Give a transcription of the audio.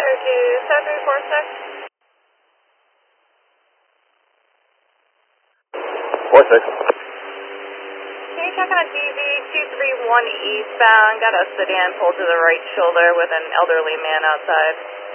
to 7346. 46. Can you check on a DV 231 eastbound? Got a sedan pulled to the right shoulder with an elderly man outside.